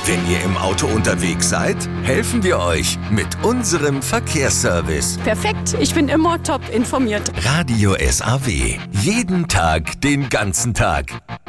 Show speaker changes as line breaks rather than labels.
Wenn ihr im Auto unterwegs seid, helfen wir euch mit unserem Verkehrsservice.
Perfekt, ich bin immer top informiert.
Radio SAW. Jeden Tag, den ganzen Tag.